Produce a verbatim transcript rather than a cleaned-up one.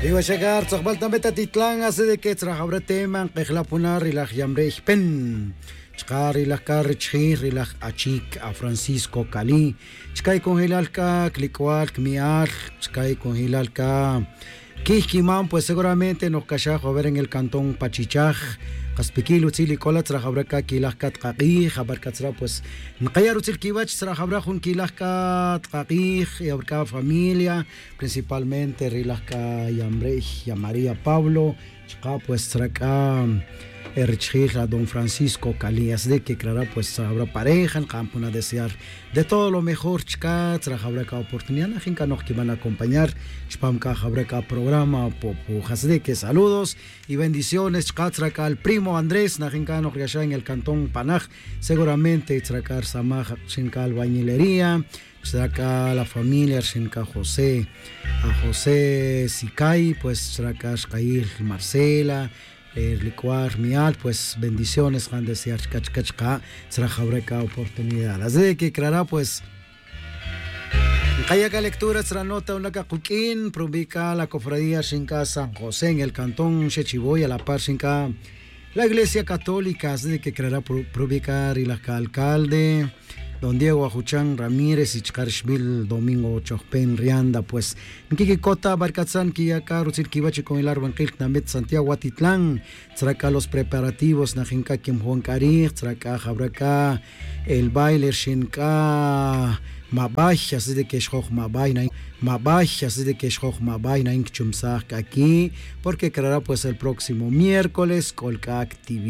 Digo llegar, tzakbal tambeta titlan hace de que trajabre teman, pejlapunar y la yamrej pen. Chkar y la carrichir y la achik a Francisco Cali. Chkai con hilalka, clicual, kmial, chkai con hilalka. Kishkiman, pues seguramente nos cachaj a ver en el cantón Pachichaj. Kaspikil utzili kola trajabreka kilajkat qaqij, abarkatra pues nqayar utzil kibach trajabrajun kilajkat qaqij y abarka familia, principalmente rilajka yambrej, ya María Pablo, chqa pues traka erchij a don Francisco Calías de que clara pues habrá pareja, campuna desear de todo lo mejor, chqa trajabreka oportunidad, jinka nos que van a acompañar, chpamka jabreka programa popu hasde que saludos y bendiciones, chqa traka al primo Andrés Najincano allá en el cantón Panaj, seguramente tracar Samaj Chinca albañilería, traca la familia Chinca José, a José Sicay, pues traca Shkail Marcela, el licuar mial, pues bendiciones, han desear chkachkachka, trajabreka oportunidad. Así que creará pues Kayaka lectura será nota una cacuquín, probica la cofradía Chinca San José en el cantón Chechiboy, a la par Chinca la iglesia católica, así que creará probicar y la alcalde don Diego Ajuchan Ramírez y Chkarishvil Domingo Chojpen Rianda, pues Nkiki Kota Barcatzán Kiyaka Rutzil Kibachi con el Arbanquil Namet Santiago Atitlán, Traca los preparativos Najinka Kim Juan Karij, Traca Jabraca el baile Shinka Mabay, así de que Shoj Mabay Mabay, así de que Shoj Mabay Naink Chumsak aquí, porque creará pues el próximo miércoles Colca actividad.